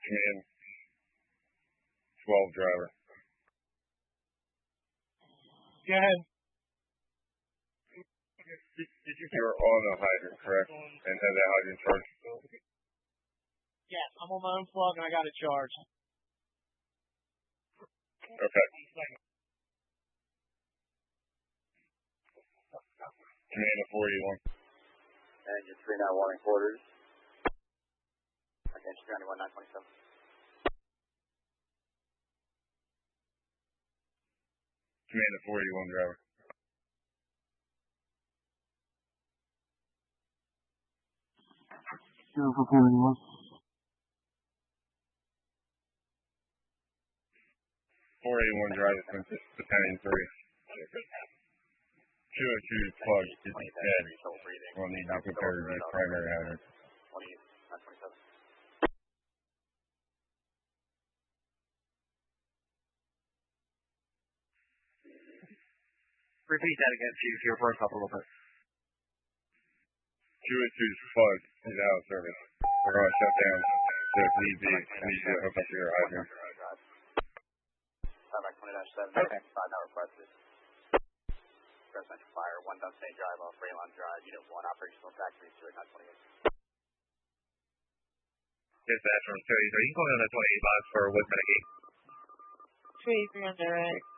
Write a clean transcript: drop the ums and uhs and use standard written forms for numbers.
Command 12 driver. Go ahead. You're on a hydrant, correct? And had that hydrant charged? Yeah, I'm on my own plug and I got it charged. Okay. Command 481. Engine 391 in quarters. Engine 391, 927. Command 481 driver. Zero for 481. 481 driver, battalion 3. 202 plug is dead. We'll need to prepare the primary hydrant. 20, 927. Repeat that again, Chief. You're broke up a little bit. 202's plug is out of service. We're going to shut down. So if need be, we need to hook up to your hydrant. Back 20-7. Okay. 5-hour requested. Residential fire. 1 Dunstan Drive off Raylon Drive. Unit 1. Operational factory 28928. Dispatch from 33. You can call me on the 28 box for Wood Medicaid. 23 on direct.